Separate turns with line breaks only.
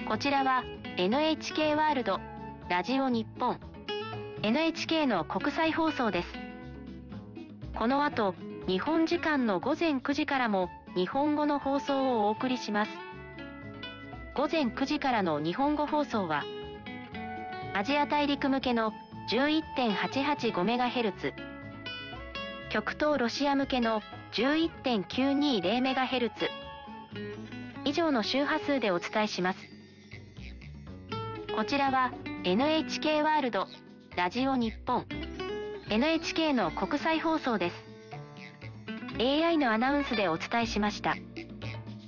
こちらは NHK ワールド、ラジオ日本、NHK の国際放送です。この後、日本時間の午前9時からも日本語の放送をお送りします。午前9時からの日本語放送は、アジア大陸向けの 11.885MHz、極東ロシア向けの 11.920MHz、以上の周波数でお伝えします。こちらは NHK ワールド、ラジオ日本、NHK の国際放送です。AI のアナウンスでお伝えしました。